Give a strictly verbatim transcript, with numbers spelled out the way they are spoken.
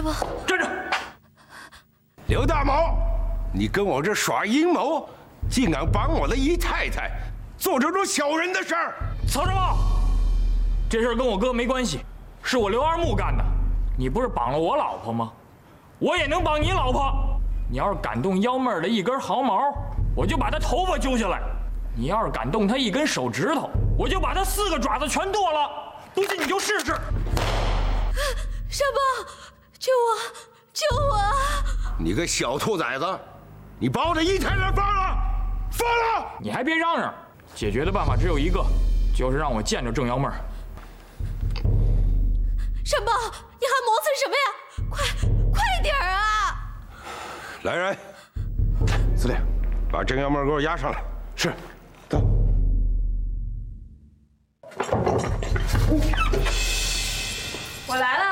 伯， 站着！ 刘大毛，你跟我这耍阴谋，竟敢帮我的姨太太做这种小人的事儿！ 曹长茂，这事儿跟我哥没关系，是我刘二木干的。你不是绑了我老婆吗？我也能绑你老婆。你要是敢动幺妹儿的一根毫毛，我就把她头发揪下来；你要是敢动她一根手指头，我就把她四个爪子全剁了。不信你就试试。 山伯，救我！救我！ 你个小兔崽子，你把我的姨太太放了，放了！ 你还别嚷嚷，解决的办法只有一个，就是让我见着郑幺妹儿。 山伯，你还磨蹭什么呀？快快点儿啊！ 来人，司令，把郑幺妹给我押上来。是，走。 我来了。